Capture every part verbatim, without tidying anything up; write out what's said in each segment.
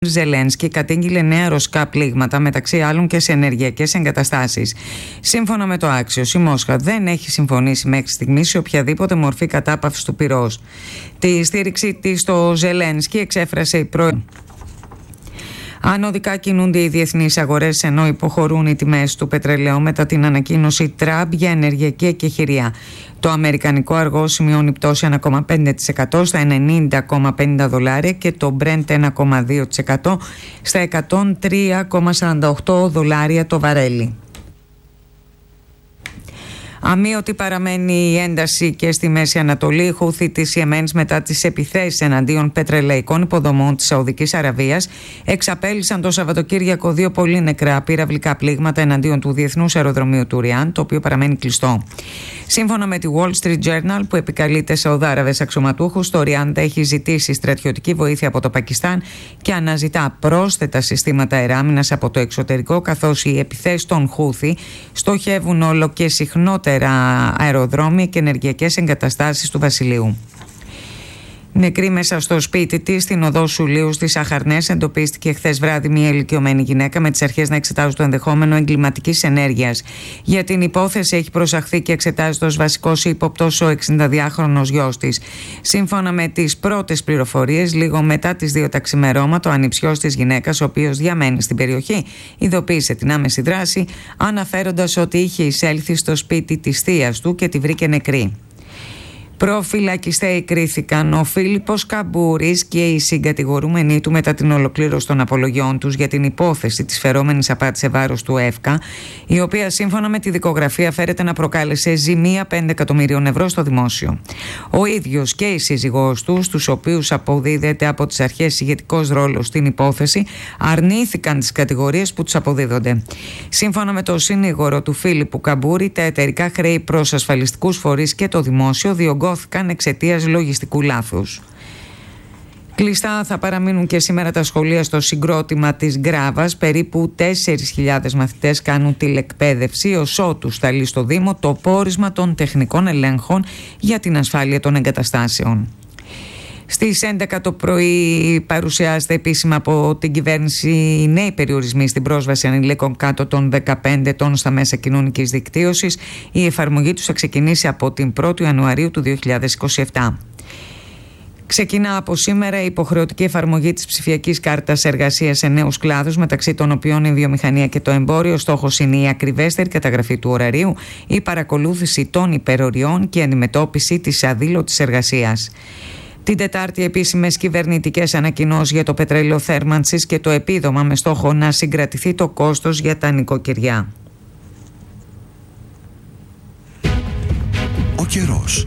Ζελένσκι κατήγγειλε νέα ρωσικά πλήγματα, μεταξύ άλλων και σε ενεργειακές εγκαταστάσεις. Σύμφωνα με το Axios, η Μόσχα δεν έχει συμφωνήσει μέχρι στιγμής σε οποιαδήποτε μορφή κατάπαυσης του πυρός. Τη στήριξή της στο Ζελένσκι εξέφρασε η πρώην. Ανωδικά κινούνται οι διεθνείς αγορές, ενώ υποχωρούν οι τιμές του πετρελαίου μετά την ανακοίνωση Τραμπ για ενεργειακή εκεχηρία. Το αμερικανικό αργό σημειώνει πτώση ένα κόμμα πέντε τοις εκατό στα ενενήντα κόμμα πενήντα δολάρια και το Brent ένα κόμμα δύο τοις εκατό στα εκατόν τρία κόμμα σαράντα οκτώ δολάρια το βαρέλι. Αμείωτη παραμένει η ένταση και στη Μέση Ανατολή. Οι Χούθι της Ιεμένης, μετά τις επιθέσεις εναντίον πετρελαϊκών υποδομών της Σαουδικής Αραβίας, εξαπέλυσαν το Σαββατοκύριακο δύο πολύ νεκρά πυραυλικά πλήγματα εναντίον του διεθνούς αεροδρομίου του Ριάν, το οποίο παραμένει κλειστό. Σύμφωνα με τη Wall Street Journal, που επικαλείται Σαουδάραβες αξιωματούχους, το Ριάν έχει ζητήσει στρατιωτική βοήθεια από το Πακιστάν και αναζητά πρόσθετα συστήματα αεράμινας από το εξωτερικό, καθώς οι επιθέσεις των Χούθι στοχεύουν όλο και συχνότερα αεροδρόμια και ενεργειακές εγκαταστάσεις του Βασιλείου. Νεκρή μέσα στο σπίτι της, στην οδό Σουλίου στις Αχαρνές, εντοπίστηκε χθες βράδυ μια ηλικιωμένη γυναίκα, με τις αρχές να εξετάζουν το ενδεχόμενο εγκληματικής ενέργειας. Για την υπόθεση έχει προσαχθεί και εξετάζεται ως βασικός ύποπτος ο εξηνταδυάχρονος γιος της. Σύμφωνα με τις πρώτες πληροφορίες, λίγο μετά τις δύο τα ξημερώματα, ο ανιψιός της γυναίκας, ο οποίος διαμένει στην περιοχή, ειδοποίησε την άμεση δράση, αναφέροντας ότι είχε εισέλθει στο σπίτι της θείας του και τη βρήκε νεκρή. Προφυλακιστέοι κρίθηκαν ο Φίλιππος Καμπούρης και οι συγκατηγορούμενοι του μετά την ολοκλήρωση των απολογιών τους για την υπόθεση της φερόμενης απάτης σε βάρος του ΕΦΚΑ, η οποία σύμφωνα με τη δικογραφία φέρεται να προκάλεσε ζημία πέντε εκατομμυρίων ευρώ στο δημόσιο. Ο ίδιος και η σύζυγός του, στους οποίους αποδίδεται από τις αρχές ηγετικός ρόλος στην υπόθεση, αρνήθηκαν τις κατηγορίες που τους αποδίδονται. Σύμφωνα με το συνήγορο του Φίλιππου Καμπούρη, τα εταιρικά χρέη προς ασφαλιστικούς φορείς και το δημόσιο διωγγώθηκαν εξαιτίας λογιστικού λάθους. Κλειστά θα παραμείνουν και σήμερα τα σχολεία στο συγκρότημα της Γκράβας. Περίπου τέσσερις χιλιάδες μαθητές κάνουν τηλεκπαίδευση, ως ότου σταλεί στο Δήμο το πόρισμα των τεχνικών ελέγχων για την ασφάλεια των εγκαταστάσεων. Στις έντεκα το πρωί παρουσιάζεται επίσημα από την κυβέρνηση οι νέοι περιορισμοί στην πρόσβαση ανηλίκων κάτω των δεκαπέντε ετών στα μέσα κοινωνικής δικτύωσης. Η εφαρμογή τους θα ξεκινήσει από την πρώτη Ιανουαρίου του δύο χιλιάδες είκοσι επτά. Ξεκινά από σήμερα η υποχρεωτική εφαρμογή της ψηφιακής κάρτας εργασίας σε νέους κλάδους, μεταξύ των οποίων η βιομηχανία και το εμπόριο. Στόχος είναι η ακριβέστερη καταγραφή του ωραρίου, η παρακολούθηση των υπεροριών και η αντιμετώπιση της αδήλωτης εργασίας. Την Τετάρτη, επίσημες κυβερνητικές ανακοινώσεις για το πετρέλαιο θέρμανσης και το επίδομα, με στόχο να συγκρατηθεί το κόστος για τα νοικοκυριά. Ο καιρός.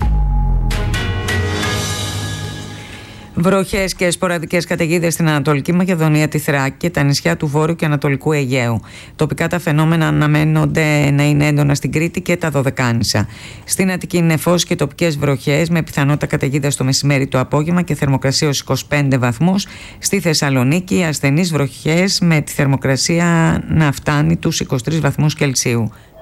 Βροχές και σποραδικές καταιγίδες στην Ανατολική Μακεδονία, τη Θράκη και τα νησιά του Βόρειου και Ανατολικού Αιγαίου. Τοπικά τα φαινόμενα αναμένονται να είναι έντονα στην Κρήτη και τα Δωδεκάνησα. Στην Αττική νεφός και τοπικές βροχές, με πιθανότητα καταιγίδας το μεσημέρι, το απόγευμα και θερμοκρασία ως είκοσι πέντε βαθμούς. Στη Θεσσαλονίκη ασθενείς βροχές, με τη θερμοκρασία να φτάνει τους είκοσι τρεις βαθμούς Κελσίου.